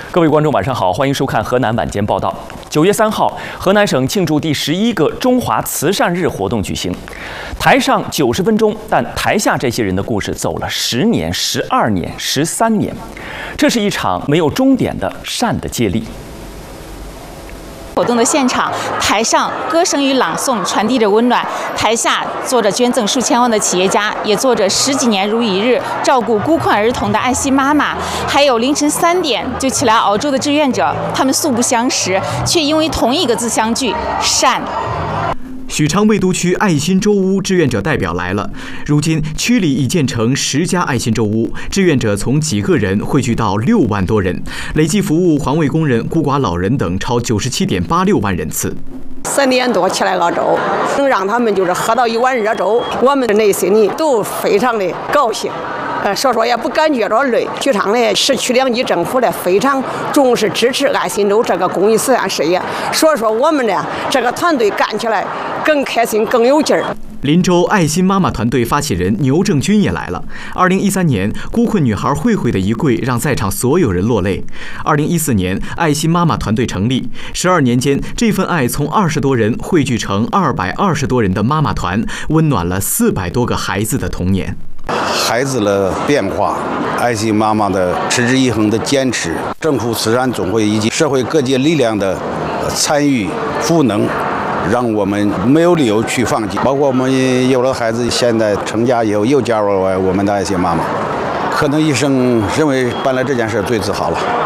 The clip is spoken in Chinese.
各位观众，晚上好，欢迎收看河南晚间报道。9月3号，河南省庆祝第11个中华慈善日活动举行。台上90分钟，但台下这些人的故事走了10年、12年、13年。这是一场没有终点的善的接力。 活动的现场，台上歌声与朗诵传递着温暖，台下坐着捐赠数千万的企业家，也坐着10几年如一日照顾孤困儿童的爱心妈妈，还有凌晨3点就起来熬粥的志愿者。他们素不相识，却因为同一个字相聚——善。 许昌魏都区爱心粥屋志愿者代表来了。如今区里已建成10家爱心粥屋，志愿者从几个人汇聚到6万多人，累计服务环卫工人、孤寡老人等超97.86万人次。 3点多起来熬粥，能让他们就是喝到一碗热粥，我们的内心里都非常的高兴。 说也不感觉着累。许昌的市区2级政府呢非常重视支持爱心粥这个公益慈善事业，所以说我们呢这个团队干起来更开心更有劲儿。 林州爱心妈妈团队发起人牛正军也来了。2013年，孤困女孩慧慧的一跪让在场所有人落泪。2014年，爱心妈妈团队成立，12年间，这份爱从20多人汇聚成220多人的妈妈团，温暖了400多个孩子的童年。 孩子的变化，爱心妈妈的持之以恒的坚持，政府慈善总会以及社会各界力量的参与赋能，让我们没有理由去放弃。包括我们有了孩子，现在成家以后又加入了我们的爱心妈妈，可能一生认为办了这件事最自豪了。